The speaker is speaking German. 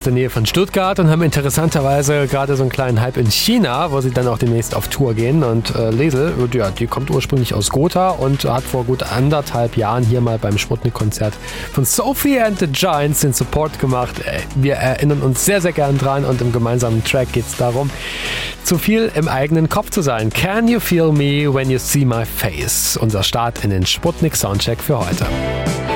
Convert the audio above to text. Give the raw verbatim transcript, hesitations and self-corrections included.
der Nähe von Stuttgart und haben interessanterweise gerade so einen kleinen Hype in China, wo sie dann auch demnächst auf Tour gehen. Und äh, Liesl, ja, die kommt ursprünglich aus Gotha und hat vor gut anderthalb Jahren hier mal beim Sputnik-Konzert von Sophie and the Giants den Support gemacht. Wir erinnern uns sehr, sehr gern dran und im gemeinsamen Track geht es darum, zu viel im eigenen Kopf zu sein. Can you feel me when you see my face? Unser Start in den Sputnik Soundcheck für heute.